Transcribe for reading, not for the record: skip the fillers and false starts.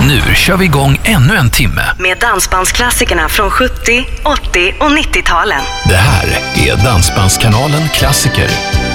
Nu kör vi igång ännu en timme. Med dansbandsklassikerna från 70, 80 och 90-talen. Det här är Dansbandskanalen Klassiker.